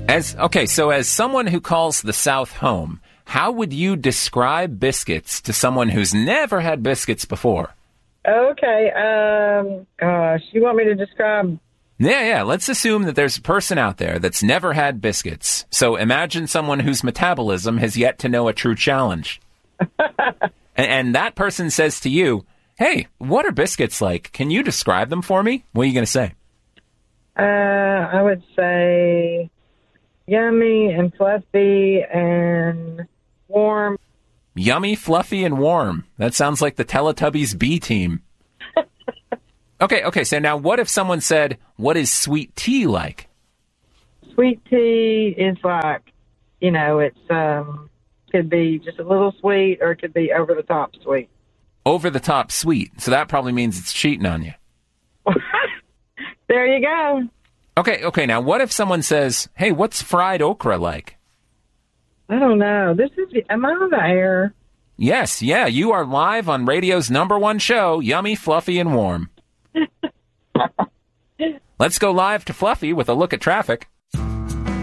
As someone who calls the South home, how would you describe biscuits to someone who's never had biscuits before? Okay. Gosh, you want me to describe? Yeah. Let's assume that there's a person out there that's never had biscuits. So imagine someone whose metabolism has yet to know a true challenge. and that person says to you, hey, what are biscuits like? Can you describe them for me? What are you going to say? I would say yummy and fluffy and warm. Yummy, fluffy, and warm. That sounds like the Teletubbies B team. Okay, so now what if someone said, what is sweet tea like? Sweet tea is like, it's could be just a little sweet or it could be over the top sweet. Over the top sweet. So that probably means it's cheating on you. There you go. Okay, now what if someone says, hey, what's fried okra like? I don't know. Am I on the air? Yes, you are live on radio's #1 show, Yummy, Fluffy, and Warm. Let's go live to Fluffy with a look at traffic.